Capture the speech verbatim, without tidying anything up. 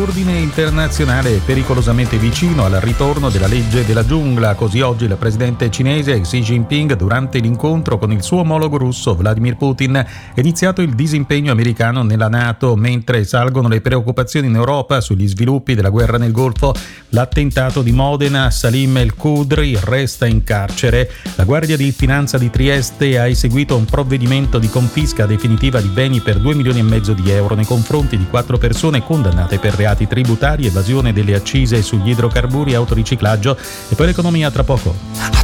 l'ordine internazionale è pericolosamente vicino al ritorno della legge della giungla. Così oggi il presidente cinese Xi Jinping, durante l'incontro con il suo omologo russo Vladimir Putin, ha iniziato il disimpegno americano nella NATO, mentre salgono le preoccupazioni in Europa sugli sviluppi della guerra nel Golfo. L'attentato di Modena, Salim El-Khudri resta in carcere. La Guardia di Finanza di Trieste ha eseguito un provvedimento di confisca definitiva di beni per due milioni e mezzo di euro nei confronti di quattro persone condannate per reati tributari, evasione delle accise sugli idrocarburi e autoriciclaggio. E poi l'economia tra poco.